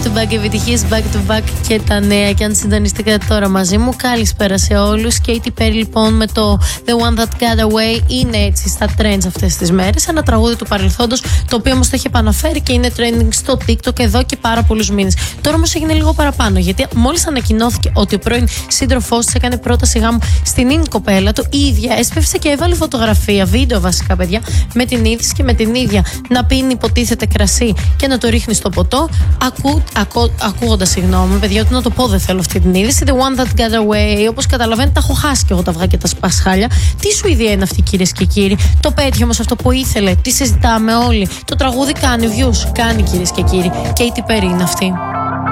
to back επιτυχίες, back to back και τα νέα. Και αν συντονιστήκατε τώρα μαζί μου, καλησπέρα σε όλους. Katy Perry λοιπόν με το The One That Got Away είναι έτσι στα trends αυτές τις μέρες. Ένα τραγούδι του παρελθόντος, το οποίο όμως το έχει επαναφέρει και είναι trending στο TikTok εδώ και πάρα πολλούς μήνες. Τώρα όμως έγινε λίγο παραπάνω, γιατί μόλις ανακοινώθηκε ότι ο πρώην σύντροφός της έκανε πρόταση γάμου στην ίδια κοπέλα του, η ίδια έσπευσε και έβαλε φωτογραφία, βίντεο βασικά, παιδιά, με την είδηση και με την ίδια να πίνει υποτίθεται κρασί και να το ρίχνει στο ποτό. Ακούγοντας, συγγνώμη, παιδιά, ότι να το πω, δεν θέλω αυτή την είδηση. The One That Got Away. Όπως καταλαβαίνετε, τα έχω χάσει και εγώ τα αυγά και τα πασχάλια. Τι Σουηδία είναι αυτή, κυρίες και κύριοι. Το πέτυχε όμως αυτό που ήθελε. Τι συζητάμε όλοι. Το τραγούδι κάνει views. Κάνει, κυρίες και κύριοι. Katy Perry είναι αυτή.